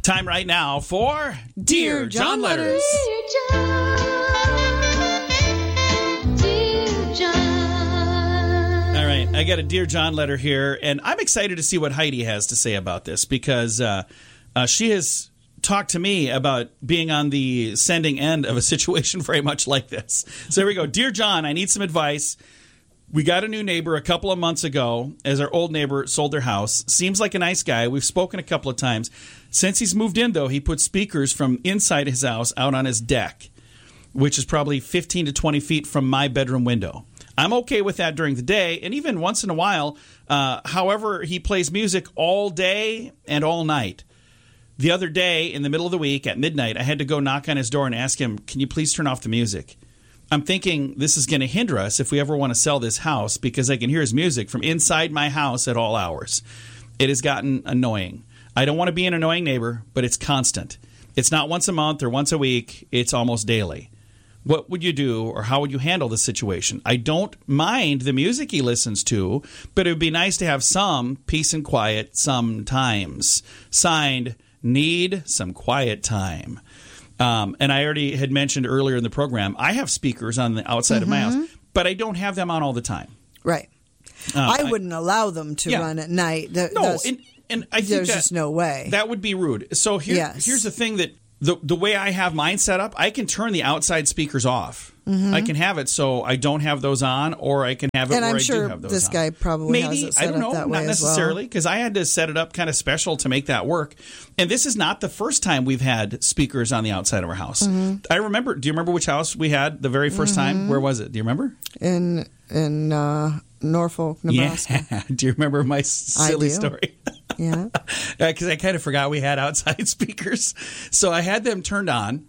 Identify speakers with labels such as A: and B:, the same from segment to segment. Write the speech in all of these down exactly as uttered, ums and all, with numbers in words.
A: Time right now for
B: Dear John Letters.
C: Dear John, Dear John.
A: All right, I got a Dear John letter here, and I'm excited to see what Heidi has to say about this because uh, uh, she has talked to me about being on the sending end of a situation very much like this. So here we go. Dear John, I need some advice. We got a new neighbor a couple of months ago as our old neighbor sold their house. Seems like a nice guy. We've spoken a couple of times. Since he's moved in, though, he put speakers from inside his house out on his deck, which is probably fifteen to twenty feet from my bedroom window. I'm okay with that during the day, and even once in a while. Uh, however, he plays music all day and all night. The other day, in the middle of the week, at midnight, I had to go knock on his door and ask him, can you please turn off the music? I'm thinking this is going to hinder us if we ever want to sell this house because I can hear his music from inside my house at all hours. It has gotten annoying. I don't want to be an annoying neighbor, but it's constant. It's not once a month or once a week. It's almost daily. What would you do or how would you handle the situation? I don't mind the music he listens to, but it would be nice to have some peace and quiet sometimes. Signed, need some quiet time. Um, and I already had mentioned earlier in the program, I have speakers on the outside mm-hmm. of my house, but I don't have them on all the time.
B: Right.
A: Uh,
B: I
A: I,
B: wouldn't allow them to
A: yeah.
B: run at night. That,
A: no, and, and I think
B: there's
A: that,
B: just no way.
A: That would be rude. So here,
B: yes.
A: here's the thing that the the way I have mine set up, I can turn the outside speakers off. Mm-hmm. I can have it so I don't have those on, or I can have it
B: and
A: where
B: I'm
A: I
B: sure
A: do have those
B: this
A: on.
B: guy probably
A: Maybe,
B: has it set
A: I don't know,
B: up that way
A: not
B: as well.
A: necessarily, because I had to set it up kind of special to make that work. And this is not the first time we've had speakers on the outside of our house. Mm-hmm. I remember, do you remember which house we had the very first mm-hmm. time? Where was it? Do you remember?
B: In in uh, Norfolk, Nebraska.
A: Yeah. Do you remember my silly story?
B: Yeah.
A: Because I kind of forgot we had outside speakers. So I had them turned on,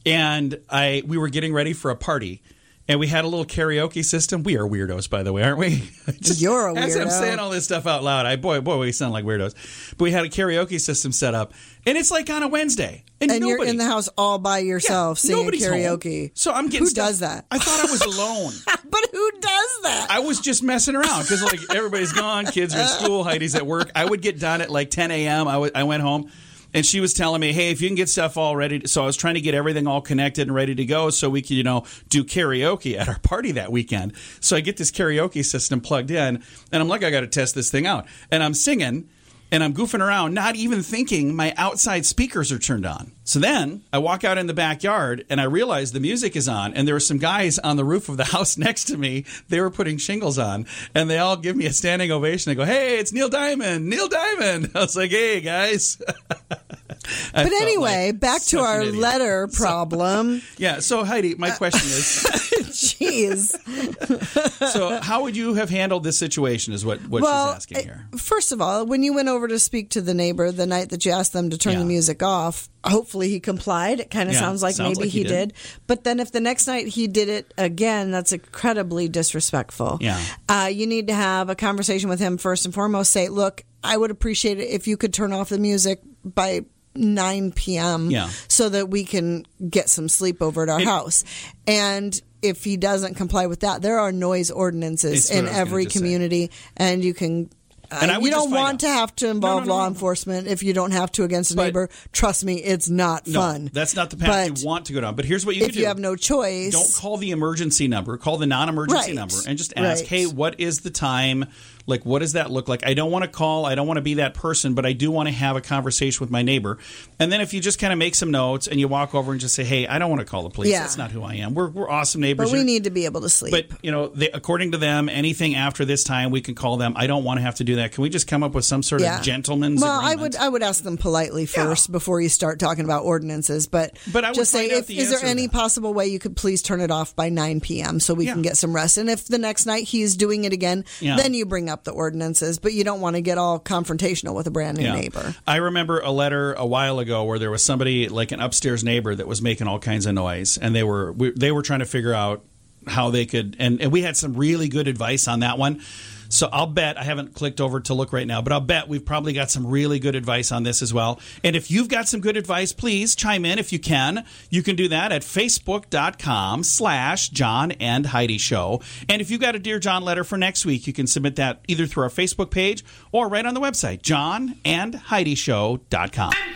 A: and I we were getting ready for a party. And we had a little karaoke system. We are weirdos, by the way, aren't we? Just,
B: You're a weirdo.
A: As I'm saying all this stuff out loud, I boy, boy, we sound like weirdos. But we had a karaoke system set up, and it's like on a Wednesday, and,
B: and
A: nobody,
B: you're in the house all by yourself
A: yeah,
B: singing karaoke.
A: Home. So I'm getting
B: who
A: stuff.
B: does that?
A: I thought I was alone.
B: But who does that?
A: I was just messing around because like everybody's gone, kids are in school, Heidi's at work. I would get done at like ten a.m. I, w- I went home. And she was telling me, hey, if you can get stuff all ready. So I was trying to get everything all connected and ready to go so we could, you know, do karaoke at our party that weekend. So I get this karaoke system plugged in, and I'm like, I got to test this thing out. And I'm singing, and I'm goofing around, not even thinking my outside speakers are turned on. So then I walk out in the backyard, and I realize the music is on, and there were some guys on the roof of the house next to me. They were putting shingles on, and they all give me a standing ovation. They go, hey, it's Neil Diamond, Neil Diamond. I was like, hey, guys.
B: But anyway,
A: like
B: back to our letter problem.
A: So, yeah, so Heidi, my question is...
B: Jeez.
A: So how would you have handled this situation is what, what
B: well,
A: she's asking here.
B: First of all, when you went over to speak to the neighbor the night that you asked them to turn
A: yeah.
B: the music off, hopefully he complied. It kind of
A: yeah,
B: sounds like
A: sounds
B: maybe
A: like
B: he,
A: he
B: did.
A: did.
B: But then if the next night he did it again, that's incredibly disrespectful.
A: Yeah.
B: Uh, you need to have a conversation with him first and foremost. Say, look, I would appreciate it if you could turn off the music by nine p.m.
A: Yeah.
B: so that we can get some sleep over at our
A: it,
B: house. And if he doesn't comply with that, there are noise ordinances in every community, say. and you can...
A: And
B: uh, you don't want to have to involve
A: no, no, no,
B: law
A: no.
B: enforcement if you don't have to against a
A: but,
B: neighbor. Trust me, it's not
A: no,
B: fun.
A: That's not the path
B: but
A: you want to go down. But here's what you
B: if
A: can do.
B: you have no choice...
A: Don't call the emergency number. Call the non-emergency
B: right,
A: number and just ask,
B: right.
A: hey, what is the time? Like, what does that look like? I don't want to call. I don't want to be that person, but I do want to have a conversation with my neighbor. And then if you just kind of make some notes and you walk over and just say, hey, I don't want to call the police.
B: Yeah.
A: That's not who I am. We're we're awesome neighbors.
B: But we
A: You're,
B: need to be able to sleep.
A: But, you know, they, according to them, anything after this time, we can call them. I don't want to have to do that. Can we just come up with some sort
B: yeah.
A: of gentleman's
B: well,
A: agreement?
B: I would I would ask them politely first
A: yeah.
B: before you start talking about ordinances. But,
A: but I would
B: just say,
A: find out
B: if,
A: the
B: is there
A: answer to
B: any
A: that.
B: possible way you could please turn it off by nine p.m. so we
A: Yeah.
B: can get some rest? And if the next night he's doing it again,
A: Yeah.
B: then you bring up the ordinances. But you don't want to get all confrontational with a brand new
A: Yeah.
B: neighbor.
A: I remember a letter a while ago where there was somebody, like an upstairs neighbor, that was making all kinds of noise, and they were we, they were trying to figure out how they could, and, and we had some really good advice on that one. So I'll bet, I haven't clicked over to look right now, but I'll bet we've probably got some really good advice on this as well. And if you've got some good advice, please chime in if you can. You can do that at facebook.com slash John and Heidi Show. And if you've got a Dear John letter for next week, you can submit that either through our Facebook page or right on the website, john and heidi show dot com.